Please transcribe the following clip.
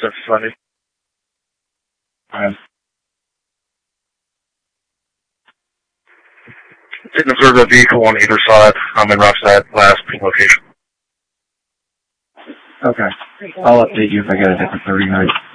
That's funny. Didn't observe a vehicle on either side. I'm in Rockside, last location. Okay. I'll update you if I get a different 39.